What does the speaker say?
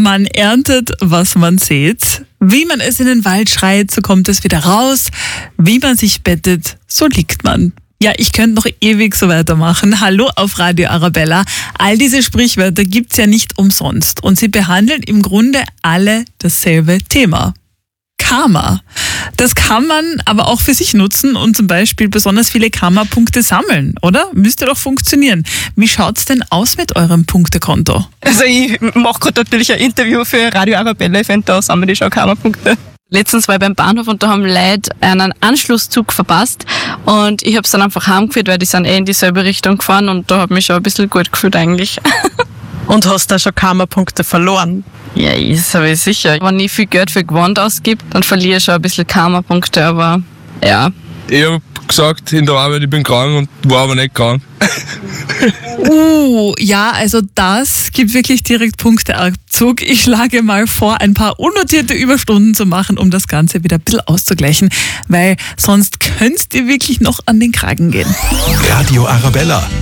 Man erntet, was man sät. Wie man es in den Wald schreit, so kommt es wieder raus. Wie man sich bettet, so liegt man. Ja, ich könnte noch ewig so weitermachen. Hallo auf Radio Arabella. All diese Sprichwörter gibt's ja nicht umsonst. Und sie behandeln im Grunde alle dasselbe Thema. Karma. Das kann man aber auch für sich nutzen und zum Beispiel besonders viele Karma-Punkte sammeln, oder? Müsste doch funktionieren. Wie schaut's denn aus mit eurem Punktekonto? Also ich mache gerade natürlich ein Interview für Radio Arabella. Ich finde, da sammle ich schon Karma-Punkte. Letztens war ich beim Bahnhof und da haben Leute einen Anschlusszug verpasst und ich habe es dann einfach heimgeführt, weil die sind in dieselbe Richtung gefahren und da habe ich mich schon ein bisschen gut gefühlt eigentlich. Und hast da schon Karma-Punkte verloren? Ja, das habe ich sicher. Wenn ich viel Geld für Gewand ausgebe, dann verliere ich schon ein bisschen Karma-Punkte, aber ja. Ich habe gesagt in der Arbeit, ich bin krank und war aber nicht krank. Ja, also das gibt wirklich direkt Punkteabzug. Ich schlage mal vor, ein paar unnotierte Überstunden zu machen, um das Ganze wieder ein bisschen auszugleichen, weil sonst könnt's dir wirklich noch an den Kragen gehen. Radio Arabella,